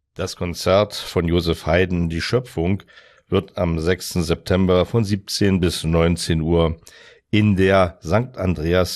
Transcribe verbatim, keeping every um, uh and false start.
Das Konzert von Joseph Haydn, Die Schöpfung, wird am sechsten September von siebzehn bis neunzehn Uhr in der Sankt Andreas